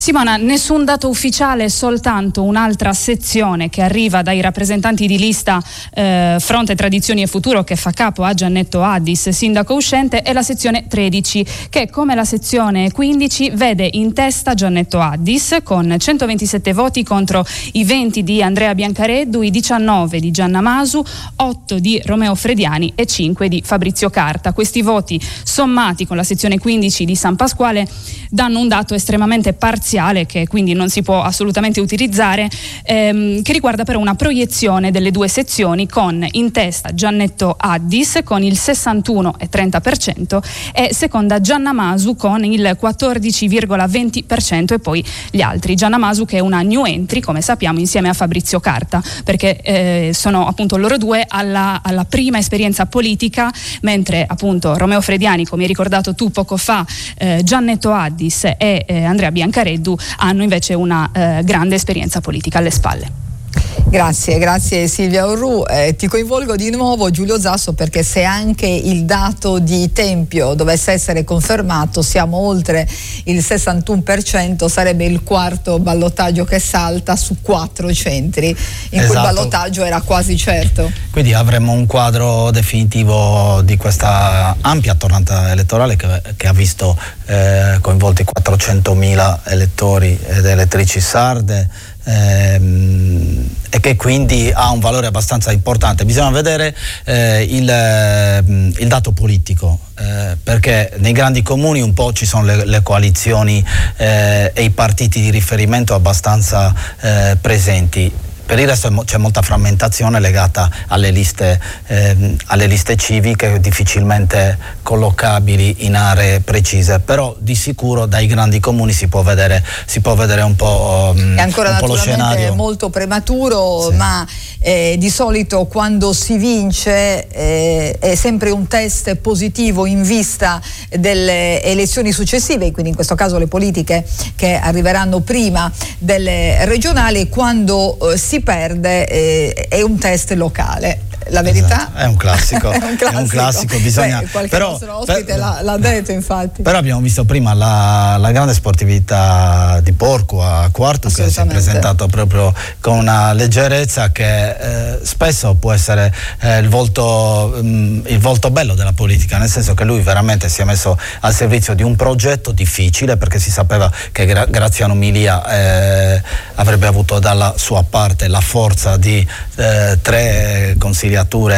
Simona, nessun dato ufficiale, soltanto un'altra sezione che arriva dai rappresentanti di lista Fronte Tradizioni e Futuro, che fa capo a Giannetto Addis, sindaco uscente, e la sezione 13 che, come la sezione 15, vede in testa Giannetto Addis con 127 voti contro i 20 di Andrea Biancareddu, i 19 di Gianna Masu, 8 di Romeo Frediani e 5 di Fabrizio Carta. Questi voti sommati con la sezione 15 di San Pasquale danno un dato estremamente parziale, che quindi non si può assolutamente utilizzare, che riguarda però una proiezione delle due sezioni, con in testa Giannetto Addis con il 61,30% e seconda Gianna Masu con il 14,20%, e poi gli altri. Gianna Masu, che è una new entry, come sappiamo, insieme a Fabrizio Carta, perché sono appunto loro due alla prima esperienza politica, mentre appunto Romeo Frediani, come hai ricordato tu poco fa, Giannetto Addis e Andrea Biancareddu hanno invece una grande esperienza politica alle spalle. Grazie Silvia Orru. Ti coinvolgo di nuovo, Giulio Zasso, perché se anche il dato di Tempio dovesse essere confermato, siamo oltre il 61%, sarebbe il quarto ballottaggio che salta su 4 centri, in cui il ballottaggio era quasi certo. Quindi avremo un quadro definitivo di questa ampia tornata elettorale che ha visto coinvolti 400.000 elettori ed elettrici sarde, e che quindi ha un valore abbastanza importante. Bisogna vedere il dato politico, perché nei grandi comuni un po' ci sono le coalizioni e i partiti di riferimento abbastanza presenti. Per il resto c'è molta frammentazione legata alle liste civiche, difficilmente collocabili in aree precise, però di sicuro dai grandi comuni si può vedere un po' è ancora lo scenario. È molto prematuro, sì. Ma di solito quando si vince è sempre un test positivo in vista delle elezioni successive, quindi in questo caso le politiche che arriveranno prima delle regionali. Quando si perde è un test locale. La verità, esatto, è un classico. È un classico. Bisogna, qualche nostro ospite l'ha detto, infatti. Però abbiamo visto prima la grande sportività di Porco a Quartu, che si è presentato proprio con una leggerezza che spesso può essere il volto bello della politica, nel senso che lui veramente si è messo al servizio di un progetto difficile, perché si sapeva che Graziano Milia avrebbe avuto dalla sua parte la forza di 3 consigliature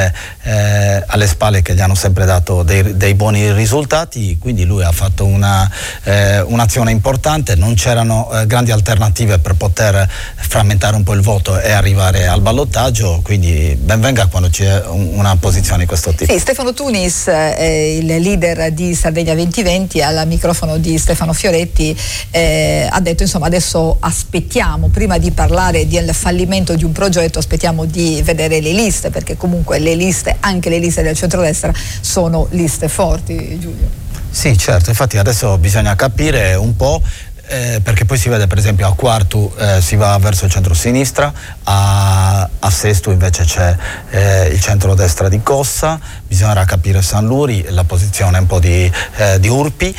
alle spalle che gli hanno sempre dato dei buoni risultati, quindi lui ha fatto un'azione importante. Non c'erano grandi alternative per poter frammentare un po' il voto e arrivare al ballottaggio, quindi ben venga quando c'è una posizione di questo tipo. Sì, Stefano Tunis, il leader di Sardegna 2020, al microfono di Stefano Fioretti, ha detto insomma adesso aspettiamo, prima di parlare del fallimento di un progetto, aspettiamo di vedere le liste, perché comunque le liste, anche le liste del centrodestra, sono liste forti, Giulio. Sì, certo, infatti adesso bisogna capire un po', perché poi si vede per esempio a Quartu si va verso il centro-sinistra, a Sesto invece c'è il centro-destra di Cossa, bisognerà capire San Luri, la posizione un po' di Urpi,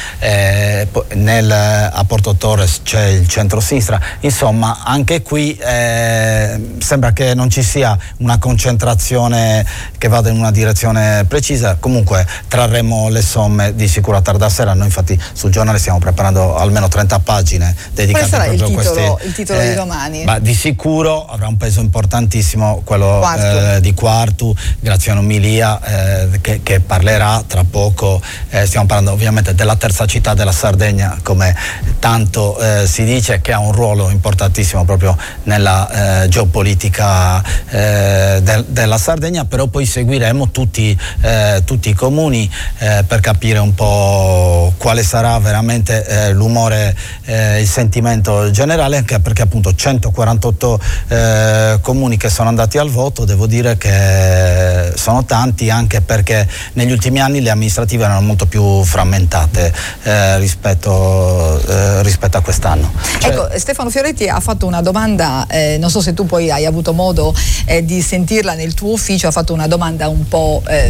a Porto Torres c'è il centro-sinistra, insomma anche qui sembra che non ci sia una concentrazione che vada in una direzione precisa. Comunque trarremo le somme di sicuro a tarda sera. Noi infatti sul giornale stiamo preparando almeno 30 pagine dedicate proprio a questi. Il titolo di domani? Ma di sicuro avrà un peso importantissimo quello di Quartu, Graziano Milia, che parlerà tra poco. Stiamo parlando ovviamente della terza città della Sardegna, come tanto si dice, che ha un ruolo importantissimo proprio nella geopolitica della Sardegna, però poi seguiremo tutti i comuni per capire un po' quale sarà veramente l'umore, il sentimento generale, anche perché appunto 148 comuni che sono andati al voto, devo dire che sono tanti, anche perché negli ultimi anni le amministrative erano molto più frammentate rispetto a quest'anno. Ecco, Stefano Fioretti ha fatto una domanda, non so se tu poi hai avuto modo di sentirla nel tuo ufficio, ha fatto una domanda un po'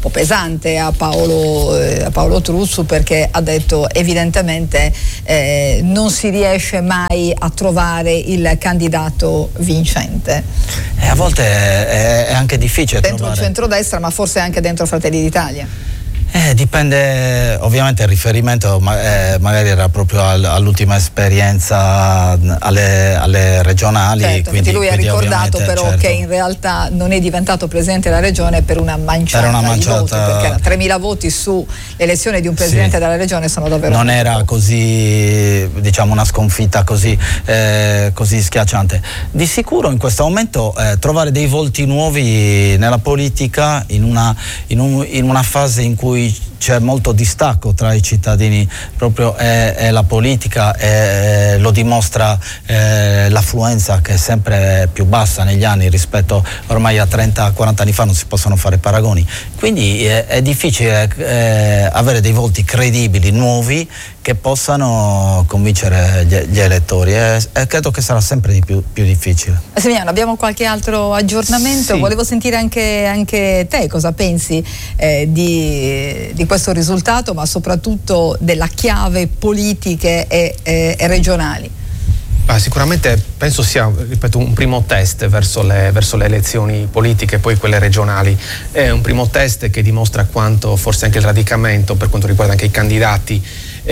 po' pesante a Paolo Truzzu, perché ha detto evidentemente non si riesce mai a trovare il candidato vincente. A volte è anche difficile dentro trovare. Il centrodestra, ma forse anche dentro Fratelli d'Italia. Dipende, ovviamente il riferimento magari era proprio all'ultima esperienza alle regionali. Certo, quindi lui ha ricordato però certo, che in realtà non è diventato presidente della regione per una manciata di voti, perché 3.000 voti su l'elezione di un presidente della regione sono davvero non era poco. Così, diciamo, una sconfitta così schiacciante. Di sicuro in questo momento trovare dei volti nuovi nella politica in una fase in cui c'è molto distacco tra i cittadini, proprio è la politica, lo dimostra l'affluenza che è sempre più bassa negli anni rispetto ormai a 30-40 anni fa, non si possono fare paragoni, quindi è difficile avere dei volti credibili, nuovi, che possano convincere gli elettori e credo che sarà sempre di più difficile. Massimiliano, abbiamo qualche altro aggiornamento? Sì. Volevo sentire anche te cosa pensi di questo risultato, ma soprattutto della chiave politiche e regionali. Sicuramente penso sia, ripeto, un primo test verso le elezioni politiche, poi quelle regionali. È un primo test che dimostra quanto forse anche il radicamento, per quanto riguarda anche i candidati,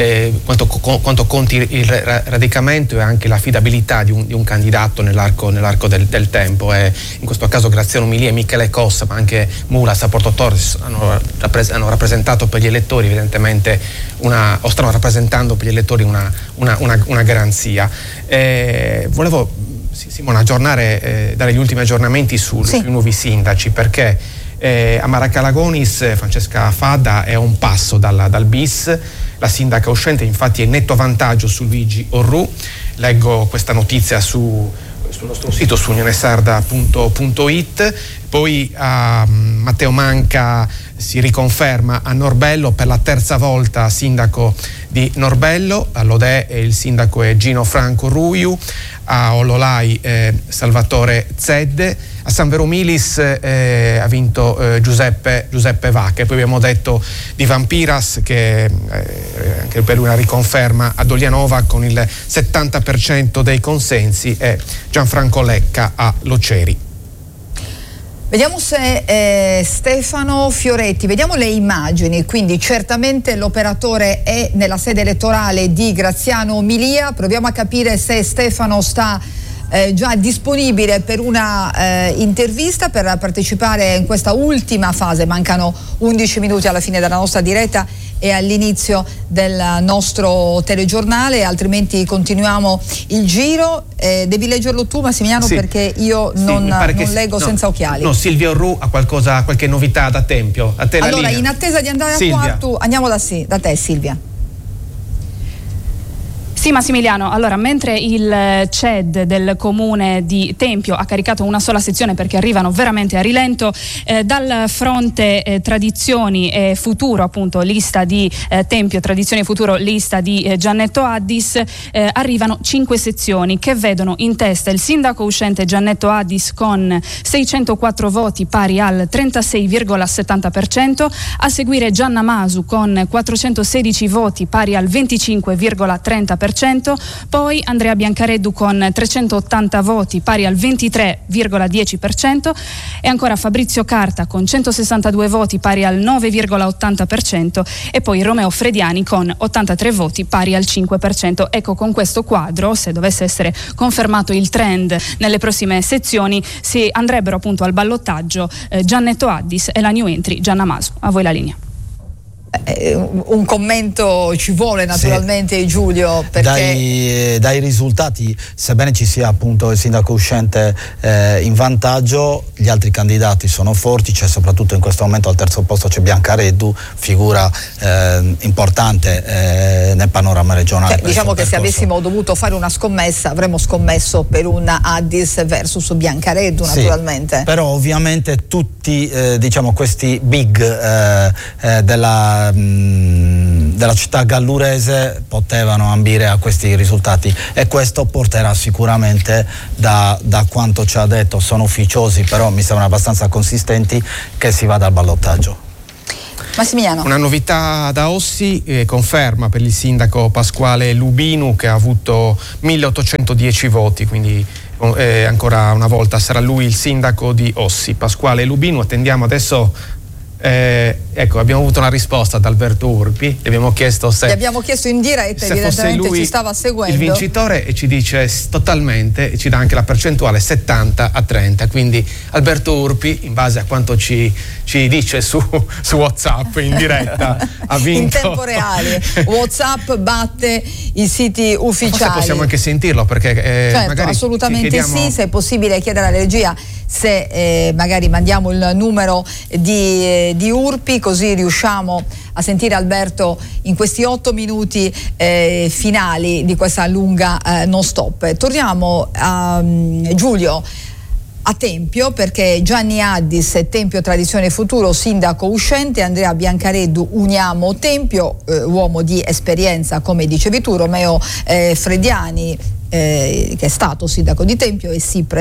quanto conti il radicamento e anche l'affidabilità di un candidato nell'arco del tempo. E in questo caso Graziano Milia e Michele Cossa, ma anche Mulas a Porto Torres hanno rappresentato per gli elettori evidentemente stanno rappresentando per gli elettori una garanzia. Volevo, Simona, dare gli ultimi aggiornamenti sui nuovi sindaci, perché a Maracalagonis Francesca Fadda è a un passo dal bis. La sindaca uscente infatti è in netto vantaggio su Luigi Orrù. Leggo questa notizia sul nostro sito, su unionesarda.it. Poi Matteo Manca si riconferma a Norbello per la terza volta sindaco di Norbello. A Lodè il sindaco è Gino Franco Ruiu, a Ololai Salvatore Zedde, a San Veromilis ha vinto Giuseppe Vacca. E poi abbiamo detto di Vampiras, che anche per lui una riconferma a Dolianova con il 70% dei consensi, e Gianfranco Lecca a Loceri. Vediamo se Stefano Fioretti, vediamo le immagini, quindi certamente l'operatore è nella sede elettorale di Graziano Milia. Proviamo a capire se Stefano sta già disponibile per una intervista, per partecipare in questa ultima fase. Mancano 11 minuti alla fine della nostra diretta e all'inizio del nostro telegiornale, altrimenti continuiamo il giro. Devi leggerlo tu, Massimiliano, perché io non leggo senza occhiali. No, Silvia Orrù ha qualche novità da Tempio. A te allora, la linea. In attesa di andare a quarto, andiamo da te, Silvia. Sì, Massimiliano, allora mentre il CED del comune di Tempio ha caricato una sola sezione perché arrivano veramente a rilento, dal fronte Tradizioni e Futuro, appunto lista di Tempio, Tradizioni e Futuro, lista di Giannetto Addis, arrivano 5 sezioni che vedono in testa il sindaco uscente Giannetto Addis con 604 voti pari al 36,70%, a seguire Gianna Masu con 416 voti pari al 25,30%, poi Andrea Biancareddu con 380 voti pari al 23,10% e ancora Fabrizio Carta con 162 voti pari al 9,80% e poi Romeo Frediani con 83 voti pari al 5%. Ecco, con questo quadro, se dovesse essere confermato il trend nelle prossime sezioni, si andrebbero appunto al ballottaggio Giannetto Addis e la new entry Gianna Masu. A voi la linea. Un commento ci vuole naturalmente, sì. Giulio, perché dai risultati, sebbene ci sia appunto il sindaco uscente in vantaggio, gli altri candidati sono forti. C'è soprattutto in questo momento al terzo posto c'è Biancareddu, figura importante nel panorama regionale. Diciamo che se avessimo dovuto fare una scommessa avremmo scommesso per una Addis versus Biancareddu, naturalmente. Sì, però ovviamente tutti diciamo questi big della città gallurese potevano ambire a questi risultati e questo porterà sicuramente, da quanto ci ha detto, sono ufficiosi però mi sembrano abbastanza consistenti, che si vada al ballottaggio. Massimiliano. Una novità da Ossi, conferma per il sindaco Pasquale Lubinu, che ha avuto 1810 voti, quindi ancora una volta sarà lui il sindaco di Ossi, Pasquale Lubinu. Attendiamo adesso. Ecco, abbiamo avuto una risposta da Alberto Urpi, gli abbiamo chiesto in diretta, evidentemente ci stava seguendo, il vincitore, e ci dice totalmente, e ci dà anche la percentuale 70-30, quindi Alberto Urpi, in base a quanto ci dice su WhatsApp in diretta, ha vinto in tempo reale. WhatsApp batte i siti ufficiali. Forse possiamo anche sentirlo, perché certo, magari assolutamente sì, se è possibile chiedere alla regia se magari mandiamo il numero di Urpi, così riusciamo a sentire Alberto in questi 8 minuti finali di questa lunga non stop. Torniamo a Giulio, a Tempio, perché Gianni Addis, Tempio Tradizione e Futuro, sindaco uscente, Andrea Biancareddu, Uniamo Tempio, uomo di esperienza come dicevi tu, Romeo Frediani, che è stato sindaco di Tempio e si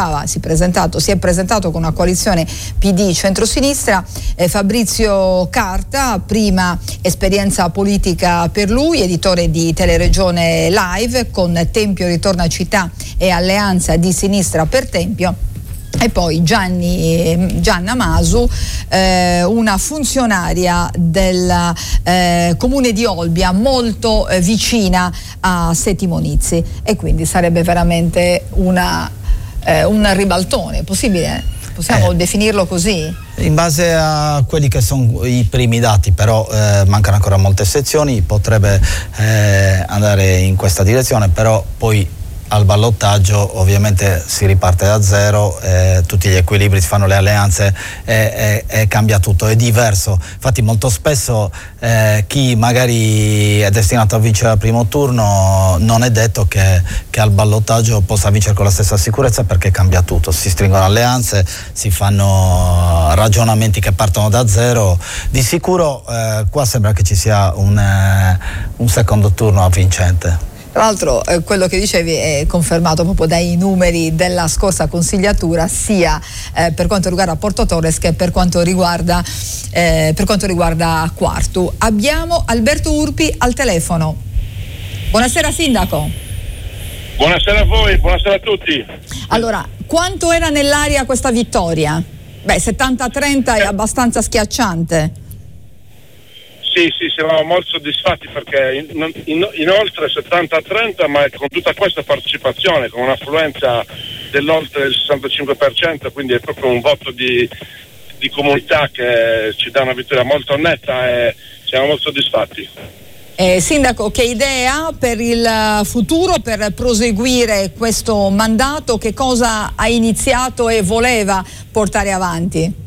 è presentato con una coalizione PD centrosinistra, Fabrizio Carta, prima esperienza politica per lui, editore di Teleregione Live con Tempio Ritorna Città e Alleanza di Sinistra per Tempio. E poi Gianna Masu, una funzionaria del comune di Olbia, molto vicina a Settimonizzi, e quindi sarebbe veramente un ribaltone, possibile? Possiamo definirlo così? In base a quelli che sono i primi dati, però mancano ancora molte sezioni, potrebbe andare in questa direzione, però poi al ballottaggio ovviamente si riparte da zero, tutti gli equilibri, si fanno le alleanze e cambia tutto, è diverso. Infatti molto spesso chi magari è destinato a vincere al primo turno non è detto che al ballottaggio possa vincere con la stessa sicurezza, perché cambia tutto, si stringono alleanze, si fanno ragionamenti che partono da zero. Di sicuro qua sembra che ci sia un secondo turno avvincente. Tra l'altro quello che dicevi è confermato proprio dai numeri della scorsa consigliatura, sia per quanto riguarda Porto Torres che per quanto riguarda Quartu. Abbiamo Alberto Urpi al telefono. Buonasera sindaco. Buonasera a voi, buonasera a tutti. Allora, quanto era nell'aria questa vittoria? 70-30 è abbastanza schiacciante. Sì, siamo molto soddisfatti, perché inoltre 70-30, ma con tutta questa partecipazione, con un'affluenza dell'oltre il 65%, quindi è proprio un voto di comunità che ci dà una vittoria molto netta, e siamo molto soddisfatti. Sindaco, che idea per il futuro, per proseguire questo mandato? Che cosa ha iniziato e voleva portare avanti?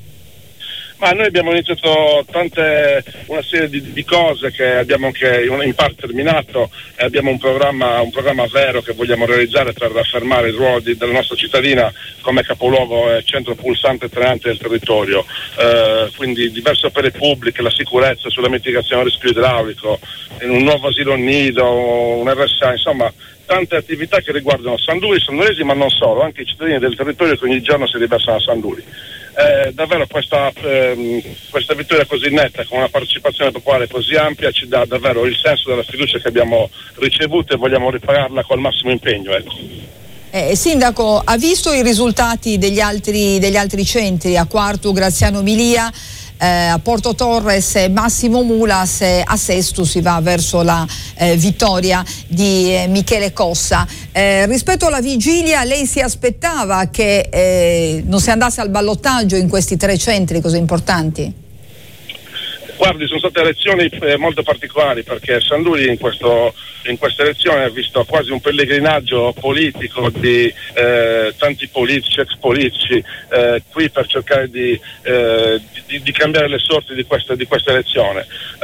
Ma noi abbiamo iniziato una serie di cose che abbiamo anche in parte terminato, e abbiamo un programma vero che vogliamo realizzare per affermare il ruolo della nostra cittadina come capoluogo e centro pulsante e trainante del territorio. Quindi diverse opere pubbliche, la sicurezza sulla mitigazione del rischio idraulico, un nuovo asilo nido, un RSA, insomma tante attività che riguardano Sanduri, sanduresi, ma non solo, anche i cittadini del territorio che ogni giorno si riversano a Sanduri. Davvero questa vittoria così netta, con una partecipazione popolare così ampia, ci dà davvero il senso della fiducia che abbiamo ricevuto, e vogliamo ripagarla col massimo impegno, ecco. Sindaco, ha visto i risultati degli altri centri, a Quartu Graziano Milia, a Porto Torres Massimo Mulas, a Sesto si va verso la vittoria di Michele Cossa. Rispetto alla vigilia, lei si aspettava che non si andasse al ballottaggio in questi 3 centri così importanti? Guardi, sono state elezioni molto particolari, perché Sanduri in questa elezione ha visto quasi un pellegrinaggio politico di tanti politici, ex politici, qui per cercare di cambiare le sorti di questa elezione.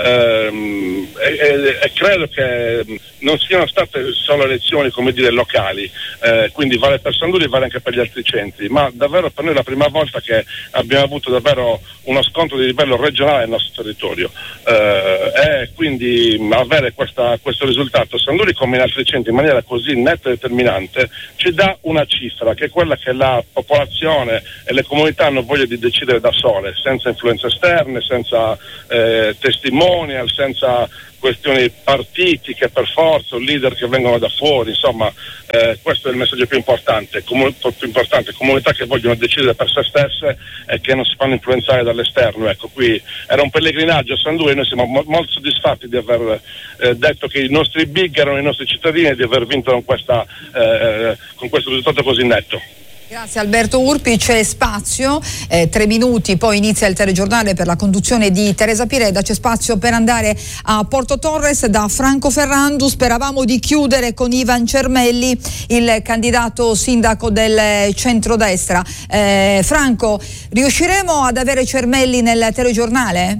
E credo che non siano state solo elezioni, come dire, locali, quindi vale per Sanduri e vale anche per gli altri centri, ma davvero per noi è la prima volta che abbiamo avuto davvero uno scontro di livello regionale nel nostro territorio. laboratorio, e quindi avere questo risultato San Luigi come in altri centri in maniera così netta e determinante ci dà una cifra che è quella che la popolazione e le comunità hanno voglia di decidere da sole, senza influenze esterne, senza testimonial, senza questioni partitiche per forza o leader che vengono da fuori, insomma questo è il messaggio più importante, comunità che vogliono decidere per se stesse e che non si fanno influenzare dall'esterno. Ecco, qui era un pellegrinaggio a San Luigi, noi siamo molto soddisfatti di aver detto che i nostri big erano i nostri cittadini e di aver vinto con questo risultato così netto. Grazie Alberto Urpi, c'è spazio, 3 minuti, poi inizia il telegiornale per la conduzione di Teresa Pireda, c'è spazio per andare a Porto Torres da Franco Ferrandus. Speravamo di chiudere con Ivan Cermelli, il candidato sindaco del centrodestra. Franco, riusciremo ad avere Cermelli nel telegiornale?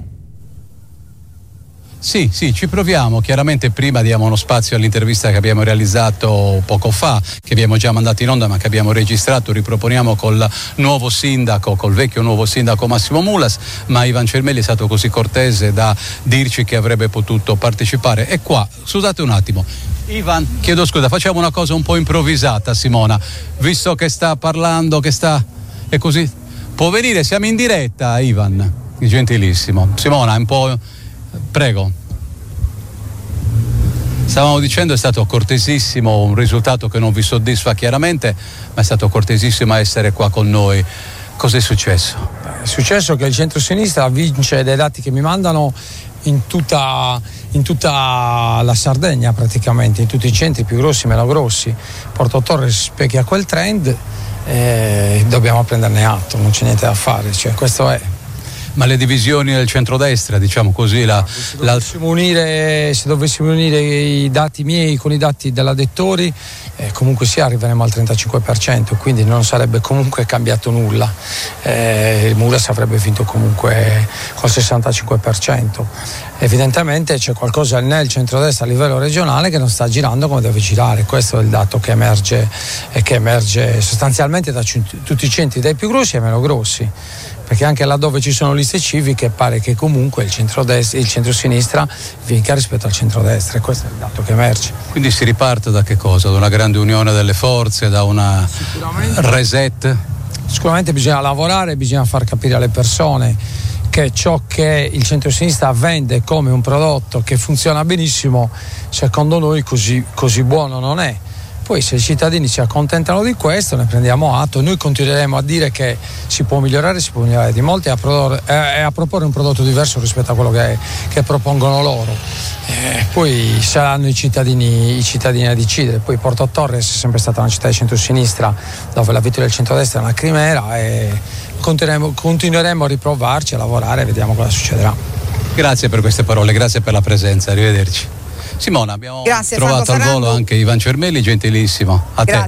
Sì, ci proviamo. Chiaramente prima diamo uno spazio all'intervista che abbiamo realizzato poco fa, che abbiamo già mandato in onda ma che abbiamo registrato, riproponiamo col vecchio nuovo sindaco Massimo Mulas, ma Ivan Cermelli è stato così cortese da dirci che avrebbe potuto partecipare. E qua, scusate un attimo, Ivan, chiedo scusa, facciamo una cosa un po' improvvisata, Simona, visto che sta parlando, è così, può venire, siamo in diretta, Ivan, gentilissimo. Simona, un po'... Prego. Stavamo dicendo, è stato cortesissimo, un risultato che non vi soddisfa chiaramente, ma è stato cortesissimo a essere qua con noi. Cos'è successo? È successo che il centro-sinistra vince, dai dati che mi mandano, in tutta la Sardegna praticamente, in tutti i centri più grossi e meno grossi. Porto Torres specchia quel trend e dobbiamo prenderne atto, non c'è niente da fare, cioè questo è. Ma le divisioni del centrodestra, diciamo così, se dovessimo unire i dati miei con i dati della Dettori, comunque arriveremo al 35%, quindi non sarebbe comunque cambiato nulla. Il Mulas avrebbe vinto comunque col 65%. Evidentemente c'è qualcosa nel centrodestra a livello regionale che non sta girando come deve girare. Questo è il dato che emerge sostanzialmente da tutti i centri, dai più grossi ai meno grossi, perché anche laddove ci sono liste civiche pare che comunque il centrosinistra vinca rispetto al centrodestra, e questo è il dato che emerge. Quindi si riparte da che cosa? Da una grande unione delle forze, da una reset? Sicuramente bisogna lavorare, bisogna far capire alle persone che ciò che il centrosinistra vende come un prodotto che funziona benissimo, secondo noi così buono non è. Poi se i cittadini si accontentano di questo ne prendiamo atto. Noi continueremo a dire che si può migliorare di molto e a proporre un prodotto diverso rispetto a quello che propongono loro. Poi saranno i cittadini a decidere. Poi Porto Torres è sempre stata una città di centrosinistra dove la vittoria del centrodestra è una chimera, e continueremo a riprovarci, a lavorare e vediamo cosa succederà. Grazie per queste parole, grazie per la presenza, arrivederci. Simona, abbiamo trovato al volo anche Ivan Cermelli, gentilissimo.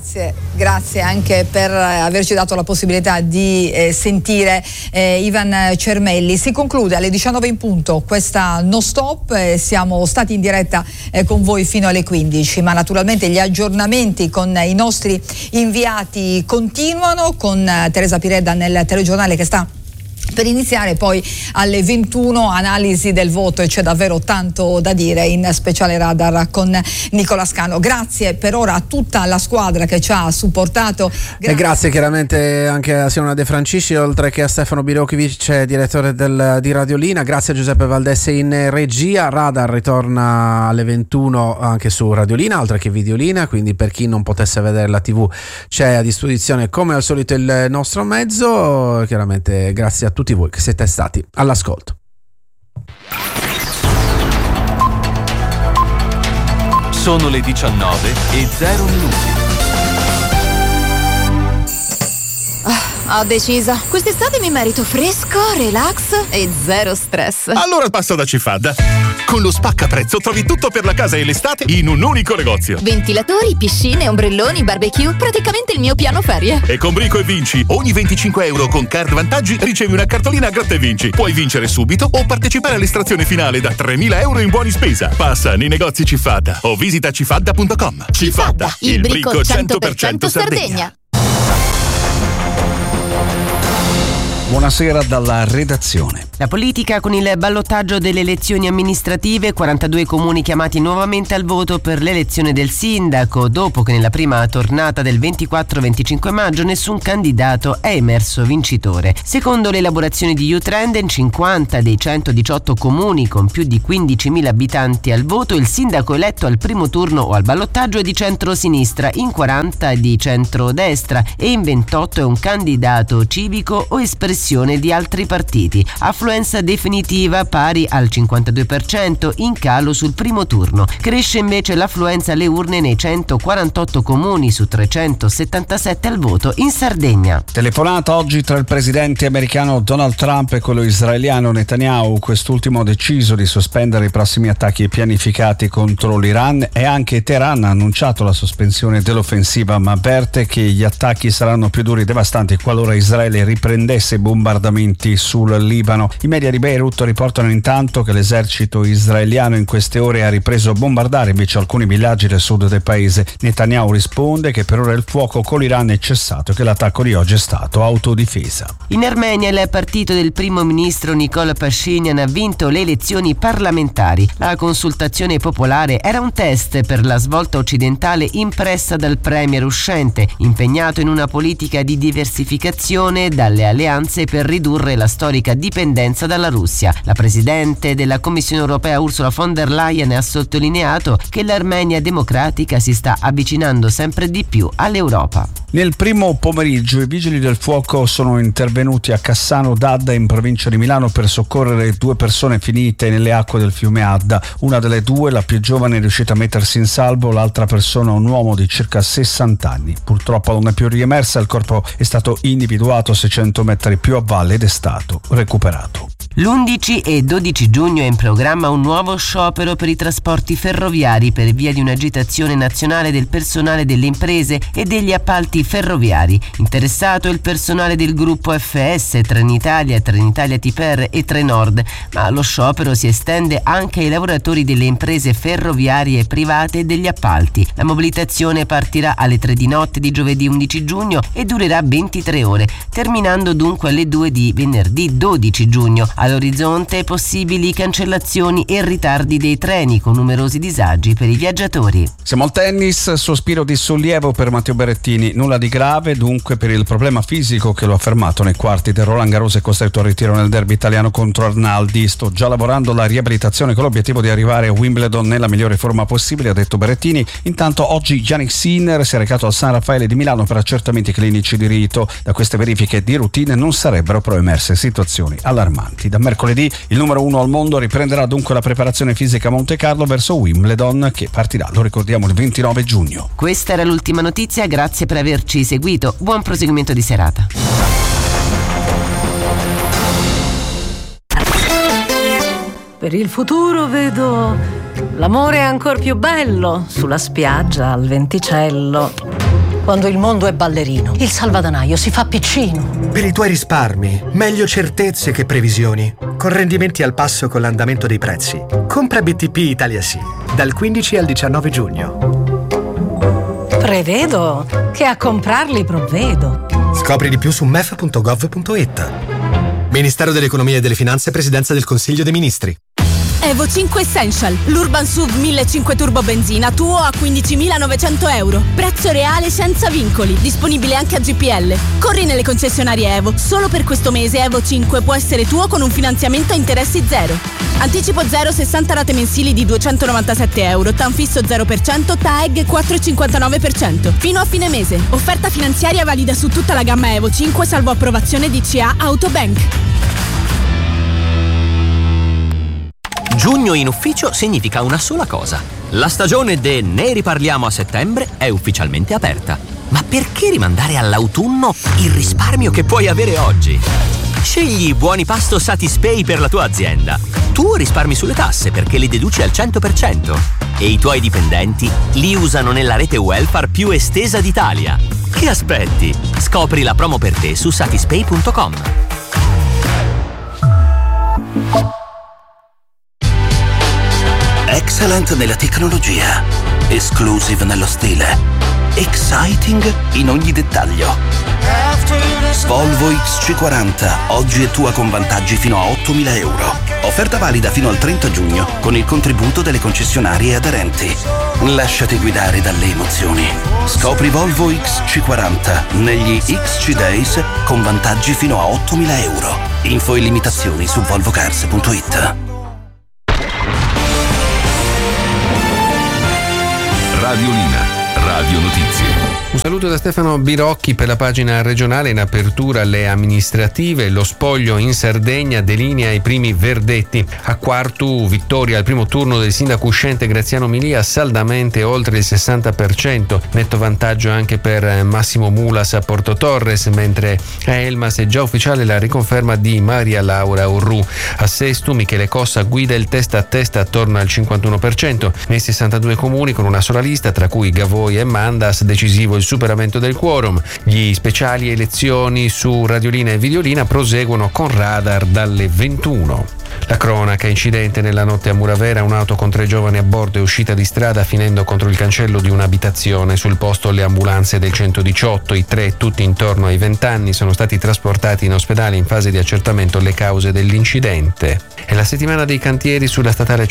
Grazie anche per averci dato la possibilità di sentire Ivan Cermelli. Si conclude alle 19 in punto questa No Stop, siamo stati in diretta con voi fino alle 15, ma naturalmente gli aggiornamenti con i nostri inviati continuano, con Teresa Pireda nel telegiornale che sta per iniziare, poi alle 21 analisi del voto, e c'è davvero tanto da dire, in speciale Radar con Nicola Scano. Grazie per ora a tutta la squadra che ci ha supportato. E grazie chiaramente anche a Simona De Francisci, oltre che a Stefano Birokovic, direttore di Radiolina. Grazie a Giuseppe Valdesse in regia. Radar ritorna alle 21 anche su Radiolina, oltre che Videolina, quindi per chi non potesse vedere la TV c'è a disposizione come al solito il nostro mezzo. Chiaramente grazie a tutti voi che siete stati all'ascolto. Sono le 19:00. Ho deciso. Quest'estate mi merito fresco, relax e zero stress. Allora passa da Cifadda. Con lo spacca prezzo trovi tutto per la casa e l'estate in un unico negozio. Ventilatori, piscine, ombrelloni, barbecue, praticamente il mio piano ferie. E con Brico e Vinci, ogni 25 euro con card vantaggi ricevi una cartolina Gratta e Vinci. Puoi vincere subito o partecipare all'estrazione finale da 3.000 euro in buoni spesa. Passa nei negozi Cifadda o visita cifadda.com. Cifadda, il brico 100% Sardegna. Buonasera dalla redazione. La politica con il ballottaggio delle elezioni amministrative, 42 comuni chiamati nuovamente al voto per l'elezione del sindaco, dopo che nella prima tornata del 24-25 maggio nessun candidato è emerso vincitore. Secondo le elaborazioni di U-Trend, in 50 dei 118 comuni con più di 15.000 abitanti al voto, il sindaco eletto al primo turno o al ballottaggio è di centro-sinistra, in 40 è di centro-destra e in 28 è un candidato civico o espressione di altri partiti. Affluenza definitiva pari al 52%, in calo sul primo turno. Cresce invece l'affluenza alle urne nei 148 comuni su 377 al voto in Sardegna. Telefonata oggi tra il presidente americano Donald Trump e quello israeliano Netanyahu. Quest'ultimo ha deciso di sospendere i prossimi attacchi pianificati contro l'Iran e anche Teheran ha annunciato la sospensione dell'offensiva, ma avverte che gli attacchi saranno più duri e devastanti qualora Israele riprendesse i bombardamenti sul Libano. I media di Beirut riportano intanto che l'esercito israeliano in queste ore ha ripreso a bombardare invece alcuni villaggi del sud del paese. Netanyahu risponde che per ora il fuoco con l'Iran è cessato e che l'attacco di oggi è stato autodifesa. In Armenia il partito del primo ministro Nikol Pashinyan ha vinto le elezioni parlamentari. La consultazione popolare era un test per la svolta occidentale impressa dal premier uscente, impegnato in una politica di diversificazione dalle alleanze per ridurre la storica dipendenza dalla Russia. La presidente della Commissione europea Ursula von der Leyen ha sottolineato che l'Armenia democratica si sta avvicinando sempre di più all'Europa. Nel primo pomeriggio i vigili del fuoco sono intervenuti a Cassano d'Adda in provincia di Milano per soccorrere 2 persone finite nelle acque del fiume Adda. Una delle 2, la più giovane, è riuscita a mettersi in salvo, l'altra persona un uomo di circa 60 anni. Purtroppo non è più riemersa, il corpo è stato individuato 600 metri più a valle ed è stato recuperato. L'11 e 12 giugno è in programma un nuovo sciopero per i trasporti ferroviari per via di un'agitazione nazionale del personale delle imprese e degli appalti ferroviari. Interessato è il personale del gruppo FS, Trenitalia, Trenitalia Tiper e Trenord, ma lo sciopero si estende anche ai lavoratori delle imprese ferroviarie private e degli appalti. La mobilitazione partirà alle 3 di notte di giovedì 11 giugno e durerà 23 ore, terminando dunque alle 2 di venerdì 12 giugno. All'orizzonte possibili cancellazioni e ritardi dei treni con numerosi disagi per i viaggiatori. Siamo al tennis, sospiro di sollievo per Matteo Berrettini, nulla di grave dunque per il problema fisico che lo ha fermato nei quarti del Roland Garros e costretto al ritiro nel derby italiano contro Arnaldi. Sto già lavorando alla riabilitazione con l'obiettivo di arrivare a Wimbledon nella migliore forma possibile, ha detto Berrettini. Intanto oggi Jannik Sinner si è recato al San Raffaele di Milano per accertamenti clinici di rito. Da queste verifiche di routine non sarebbero però emerse situazioni allarmanti. Da mercoledì il numero 1 al mondo riprenderà dunque la preparazione fisica a Monte Carlo verso Wimbledon, che partirà, lo ricordiamo, il 29 giugno. Questa era l'ultima notizia, grazie per averci seguito, buon proseguimento di serata. Per il futuro vedo l'amore ancor più bello sulla spiaggia al venticello. Quando il mondo è ballerino, il salvadanaio si fa piccino. Per i tuoi risparmi, meglio certezze che previsioni. Con rendimenti al passo con l'andamento dei prezzi. Compra BTP Italia Sì, dal 15 al 19 giugno. Prevedo che a comprarli provvedo. Scopri di più su mef.gov.it. Ministero dell'Economia e delle Finanze, Presidenza del Consiglio dei Ministri. Evo 5 Essential, l'Urban SUV 1500 turbo benzina tuo a 15.900 euro. Prezzo reale senza vincoli, disponibile anche a GPL. Corri nelle concessionarie Evo. Solo per questo mese Evo 5 può essere tuo con un finanziamento a interessi zero. Anticipo 0, 60 rate mensili di 297 euro, TAN fisso 0%, TAEG 4,59%. Fino a fine mese. Offerta finanziaria valida su tutta la gamma Evo 5 salvo approvazione DCA Autobank. Giugno in ufficio significa una sola cosa. La stagione de Ne riparliamo a settembre è ufficialmente aperta. Ma perché rimandare all'autunno il risparmio che puoi avere oggi? Scegli Buoni Pasto Satispay per la tua azienda. Tu risparmi sulle tasse perché le deduci al 100% e i tuoi dipendenti li usano nella rete welfare più estesa d'Italia. Che aspetti? Scopri la promo per te su satispay.com. Excellent nella tecnologia, exclusive nello stile. exciting in ogni dettaglio. Volvo XC40, oggi è tua con vantaggi fino a 8.000 euro. Offerta valida fino al 30 giugno con il contributo delle concessionarie aderenti. Lasciati guidare dalle emozioni. Scopri Volvo XC40 negli XC Days con vantaggi fino a 8.000 euro. Info e limitazioni su volvocars.it. Radiolina, Radio Notizie. Un saluto da Stefano Birocchi per la pagina regionale. In apertura alle amministrative, lo spoglio in Sardegna delinea i primi verdetti. A Quartu, vittoria al primo turno del sindaco uscente Graziano Milia, saldamente oltre il 60%, netto vantaggio anche per Massimo Mulas a Porto Torres, mentre a Elmas è già ufficiale la riconferma di Maria Laura Urru. A Sestu Michele Cossa guida il testa a testa attorno al 51%, nei 62 comuni con una sola lista, tra cui Gavoi e Mandas, decisivo il superamento del quorum. Gli speciali elezioni su Radiolina e Videolina proseguono con radar dalle 21. La cronaca: incidente nella notte a Muravera, un'auto con 3 giovani a bordo è uscita di strada finendo contro il cancello di un'abitazione. Sul posto le ambulanze del 118, i 3 tutti intorno ai 20 anni sono stati trasportati in ospedale in fase di accertamento le cause dell'incidente. È la settimana dei cantieri sulla statale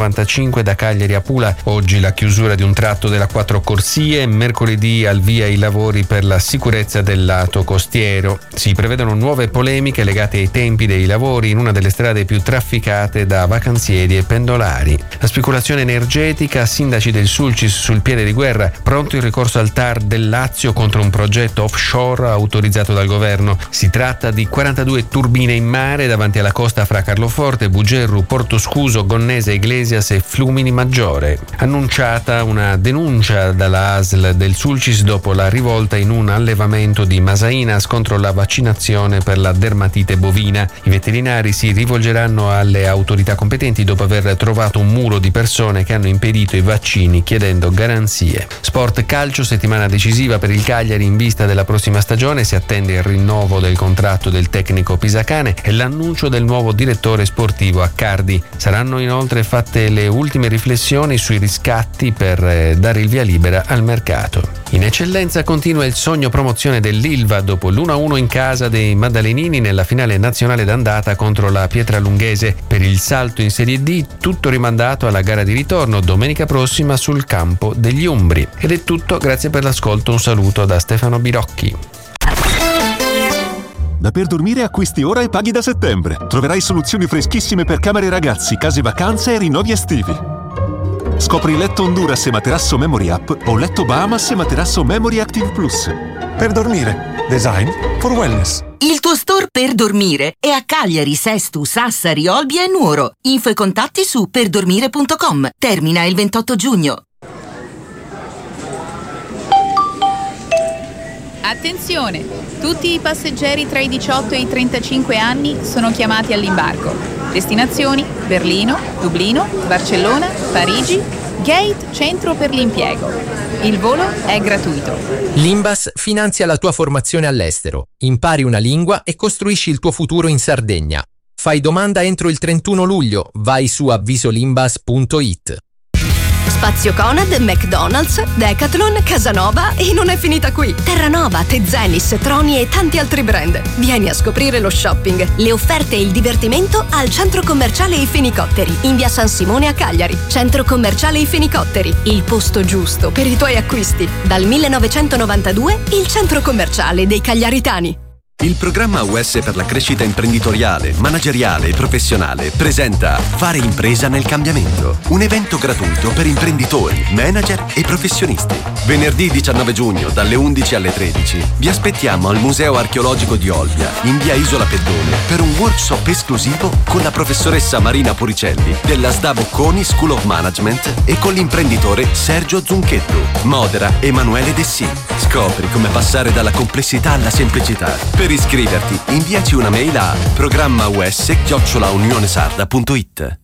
195 da Cagliari a Pula. Oggi la chiusura di un tratto della 4 corsie, mercoledì al via i lavori per la sicurezza del lato costiero. Si prevedono nuove polemiche legate ai tempi dei lavori in una delle strade più trafficate da vacanzieri e pendolari. La speculazione energetica, sindaci del Sulcis sul piede di guerra, pronto il ricorso al TAR del Lazio contro un progetto offshore autorizzato dal governo. Si tratta di 42 turbine in mare davanti alla costa fra Carloforte, Bugerru, Portoscuso, Gonnese, Iglesias e Flumini Maggiore. Annunciata una denuncia dalla ASL del Sulcis dopo la rivolta in un allevamento di Masainas contro la vaccinazione per la dermatite bovina. I veterinari si rivolgeranno alle autorità competenti dopo aver trovato un muro di persone che hanno impedito i vaccini chiedendo garanzie. Sport calcio, settimana decisiva per il Cagliari in vista della prossima stagione. Si attende il rinnovo del contratto del tecnico pisacane e l'annuncio del nuovo direttore sportivo Accardi. Saranno inoltre fatte le ultime riflessioni sui riscatti per dare il via libera al mercato. In eccellenza continua il sogno promozione dell'Ilva dopo l'1-1 in casa dei Maddalenini nella finale nazionale d'andata contro la Pietralunghese. Per il salto in Serie D tutto rimandato alla gara di ritorno domenica prossima sul campo degli Umbri. Ed è tutto, grazie per l'ascolto, un saluto da Stefano Birocchi. Da Per Dormire acquisti ora e paghi da settembre. Troverai soluzioni freschissime per camere ragazzi, case vacanze e rinnovi estivi. Scopri letto Honduras e materasso Memory Up o letto Bahamas e materasso Memory Active Plus. Per Dormire. Design for wellness. Il tuo store Per Dormire è a Cagliari, Sestu, Sassari, Olbia e Nuoro. Info e contatti su perdormire.com. Termina il 28 giugno. Attenzione! Tutti i passeggeri tra i 18 e i 35 anni sono chiamati all'imbarco. Destinazioni: Berlino, Dublino, Barcellona, Parigi, Gate Centro per l'Impiego. Il volo è gratuito. L'Imbas finanzia la tua formazione all'estero. Impari una lingua e costruisci il tuo futuro in Sardegna. Fai domanda entro il 31 luglio. Vai su avvisolimbas.it. Spazio Conad, McDonald's, Decathlon, Casanova e non è finita qui. Terranova, Tezenis, Troni e tanti altri brand. Vieni a scoprire lo shopping, le offerte e il divertimento al Centro Commerciale I Fenicotteri, in via San Simone a Cagliari. Centro Commerciale I Fenicotteri, il posto giusto per i tuoi acquisti. Dal 1992 il Centro Commerciale dei Cagliaritani. Il programma US per la crescita imprenditoriale, manageriale e professionale presenta Fare impresa nel cambiamento, un evento gratuito per imprenditori, manager e professionisti. Venerdì 19 giugno dalle 11 alle 13 vi aspettiamo al Museo Archeologico di Olbia, in via Isola Peddone, per un workshop esclusivo con la professoressa Marina Puricelli della SDA Bocconi School of Management e con l'imprenditore Sergio Zunchetto. Modera Emanuele Dessì. Scopri come passare dalla complessità alla semplicità. Per iscriverti, inviaci una mail a programmaus@unionesarda.it.